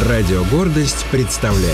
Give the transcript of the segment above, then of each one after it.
Радио «Гордость» представляет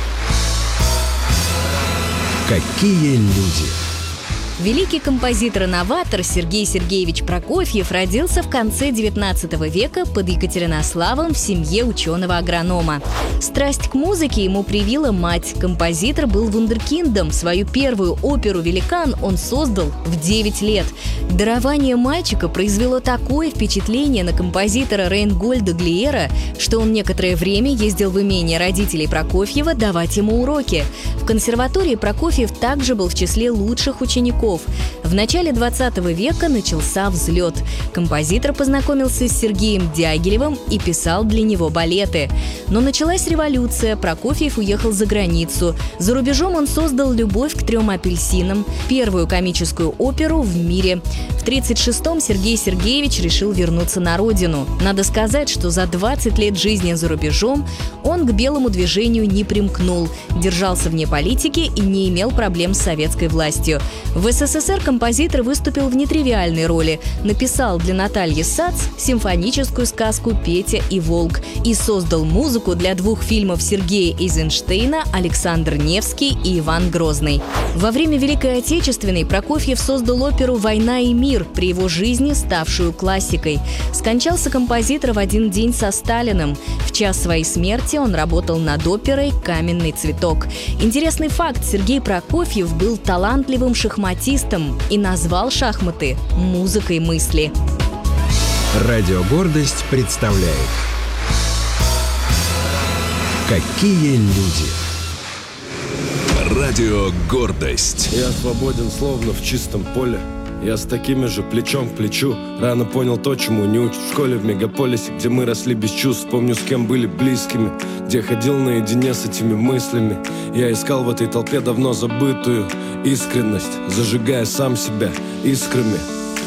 «Какие люди». Великий композитор-новатор Сергей Сергеевич Прокофьев родился в конце XIX века под Екатеринославом в семье ученого-агронома. Страсть к музыке ему привила мать. Композитор был вундеркиндом. Свою первую оперу «Великан» он создал в 9 лет. Дарование мальчика произвело такое впечатление на композитора Рейнгольда Глиера, что он некоторое время ездил в имение родителей Прокофьева давать ему уроки. В консерватории Прокофьев также был в числе лучших учеников. В начале 20 века начался взлет. Композитор познакомился с Сергеем Дягилевым и писал для него балеты. Но началась революция, Прокофьев уехал за границу. За рубежом он создал «Любовь к 3 апельсинам», первую комическую оперу в мире. В 1936-м Сергей Сергеевич решил вернуться на родину. Надо сказать, что за 20 лет жизни за рубежом он к белому движению не примкнул, держался вне политики и не имел проблем с советской властью. В СССР композитор выступил в нетривиальной роли. Написал для Натальи Сац симфоническую сказку «Петя и волк» и создал музыку для 2 фильмов Сергея Эйзенштейна «Александр Невский» и «Иван Грозный». Во время Великой Отечественной Прокофьев создал оперу «Война и мир», при его жизни ставшую классикой. Скончался композитор в один день со Сталиным. В час своей смерти он работал над оперой «Каменный цветок». Интересный факт: Сергей Прокофьев был талантливым шахматистом и назвал шахматы музыкой мысли. Радио «Гордость» представляет «Какие люди». Радио «Гордость». Я свободен, словно в чистом поле. Я с такими же плечом к плечу. Рано понял то, чему не учат в школе. В мегаполисе, где мы росли без чувств. Помню, с кем были близкими, где ходил наедине с этими мыслями. Я искал в этой толпе давно забытую искренность, зажигая сам себя искрами.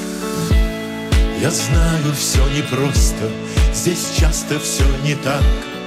Я знаю, все непросто, здесь часто все не так.